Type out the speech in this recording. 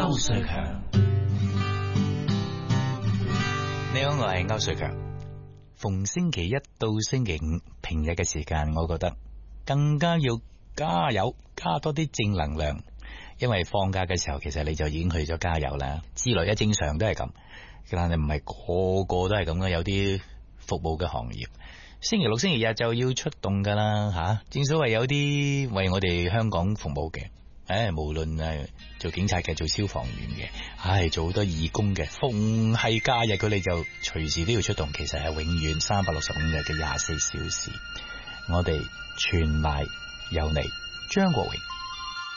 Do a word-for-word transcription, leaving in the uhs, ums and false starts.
歐瑞強。你好，我係歐瑞強。逢星期一到星期五平日嘅時間，我覺得更加要加油，加多啲正能量。因為放假嘅時候，其實你就已經去咗加油啦。之類一正常都係咁，但係唔係個個都係咁嘅。有啲服務嘅行業，星期六、星期日就要出動噶啦吓。正所謂有啲為我哋香港服務嘅，誒，無論係做警察嘅、做消防員嘅，唉，做好多義工嘅，逢係假日佢哋就隨時都要出動。其實係永遠三百六十五日嘅廿四小時，我哋全賴有你，張國榮。